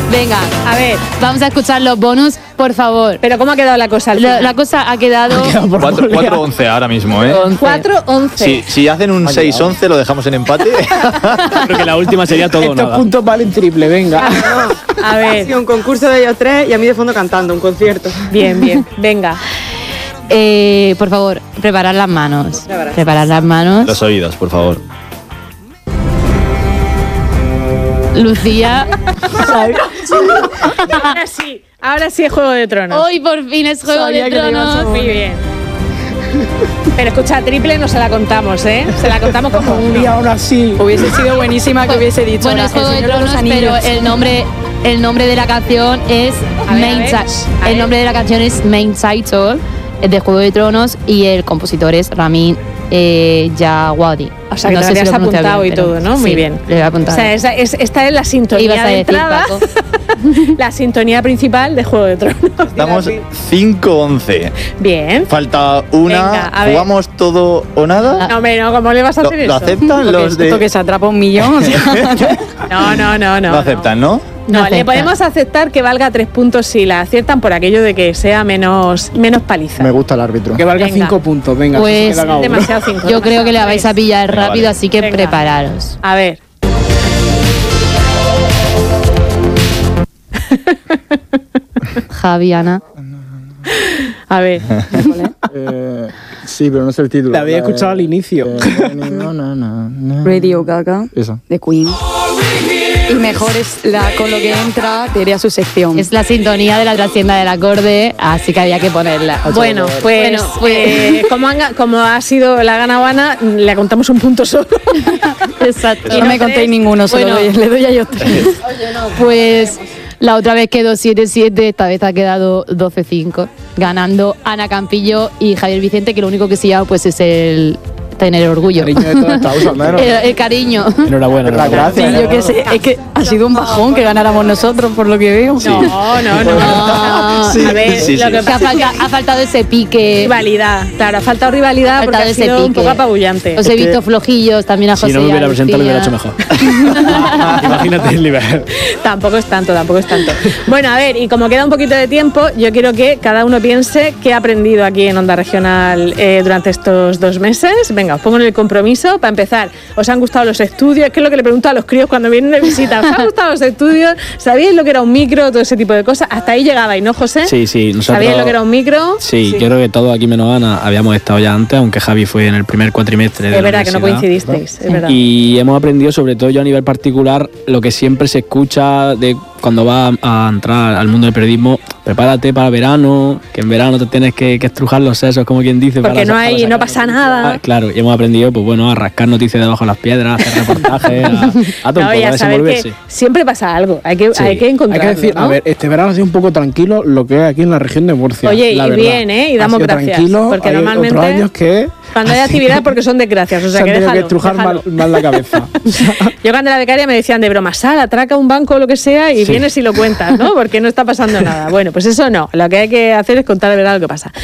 Venga, A ver, vamos a escuchar los bonus, por favor. pero ¿cómo ha quedado la cosa al final? La cosa ha quedado 4-11 ahora mismo, ¿eh? 4-11. Si hacen un 6-11 lo dejamos en empate. Creo que la última sería todo o Estos nada. puntos valen triple, venga. A Ha ver, sido un concurso de ellos tres y a mí de fondo cantando, un concierto. bien, bien. Venga. por favor, preparar las manos. Preparar. Preparar las manos. Los oídos, por favor. Lucía. Ahora sí es Juego de Tronos. Hoy por fin es Juego Sabía de que le ibas a Tronos. Muy bien. Pero escucha, triple no se la contamos, ¿eh? Se la contamos como Y uno. aún así. Hubiese sido buenísima que hubiese dicho Bueno, es el Juego de Señor los Tronos, pero Anillos. el nombre de la canción es A ver, Main a ver, Ti- a ver. El nombre de la canción es Main Title, es de Juego de Tronos, y el compositor es Ramin Djawadi. O sea, que No te sé lo si habías lo pronuncio apuntado bien, y pero todo, ¿no? Muy sí, bien. lo he apuntado. O sea, esta es la sintonía Ibas a de decir, entrada, Paco. la sintonía principal de Juego de Tronos. Estamos 5-11. Bien. Falta una. Venga, a ver. ¿Jugamos todo o nada? No, hombre, no, ¿cómo le vas a ¿Lo, hacer lo eso? aceptan los Esto que de.? se atrapa 1 millón. O sea, No. Lo aceptan, ¿no? No, No le aceptan. podemos aceptar que valga 3 puntos si la aciertan por aquello de que sea menos paliza. Me gusta el árbitro. Que valga Venga. 5 puntos, venga. Pues, se queda cada uno. Demasiado 5. Yo creo que la vais a pillar Venga, rápido, vale. así que Venga. prepararos. A ver. Javi, Ana. A ver. Sí, pero no sé el título. La había escuchado al inicio. Radio Gaga Eso. de Queen. Y mejor es con lo que entra, te iría su sección. Es la sintonía de la trascienda del acorde, así que había que ponerla. Bueno, pues, como ha sido la gana Ana, le contamos un punto solo. Exacto. no me contéis ninguno, Bueno. le doy a ellos 3. Pues la otra vez quedó 7-7, esta vez ha quedado 12-5, ganando Ana Campillo y Javier Vicente, que lo único que se lleva pues es el tener orgullo. Cariño de toda esta usa, al menos. El cariño. Enhorabuena. La gracia. Sí, yo qué sé, es que ha sido un bajón que ganáramos nosotros, por lo que veo. No. Sí, A ver, sí, lo sí. que Que pasa es que ha faltado ese pique. rivalidad. Claro, ha faltado rivalidad Ha porque faltado ha ese sido un pique. poco apabullante. Os he visto flojillos también a José. Si no me y a hubiera presentado, lo hubiera hecho Lucía. mejor. Imagínate el nivel. Tampoco es tanto. Bueno, a ver, y como queda un poquito de tiempo, yo quiero que cada uno piense qué ha aprendido aquí en Onda Regional durante estos 2 meses. Venga, os pongo en el compromiso. Para empezar, ¿os han gustado los estudios? ¿Qué es lo que le pregunto a los críos cuando vienen de visita? ¿Os han gustado los estudios? ¿Sabíais lo que era un micro? Todo ese tipo de cosas. Hasta ahí llegabais, ¿no, José? Sí. Nosotros, ¿Sabíais lo que era un micro? Sí, yo creo que todos aquí menos Ana habíamos estado ya antes, aunque Javi fue en el primer cuatrimestre de Es la verdad que no universidad. coincidisteis, es verdad. Y hemos aprendido, sobre todo yo a nivel particular, lo que siempre se escucha de cuando vas a entrar al mundo del periodismo: prepárate para verano, que en verano te tienes que estrujar los sesos, como quien dice. Porque para no sacar pasa noticias. nada. Claro, y hemos aprendido, pues bueno, a rascar noticias debajo de las piedras, a hacer reportajes, a todo No, un y poco, a a saber desenvolverse. que siempre pasa algo. Hay que Sí. Hay encontrarlo, que decir, ¿no? a ver, este verano ha sido un poco tranquilo lo que es aquí en la región de Murcia. Oye, la y verdad. bien, ¿eh? Y Ha damos sido gracias, tranquilo, porque hay normalmente otros años que Cuando hay actividad porque son desgracias, o sea se han que tenido que déjalo. estrujar mal la cabeza. Yo cuando era becaria me decían de broma, sal, atraca un banco o lo que sea y vienes y lo cuentas, ¿no? Porque no está pasando nada. Bueno, pues eso no. Lo que hay que hacer es contar de verdad lo que pasa.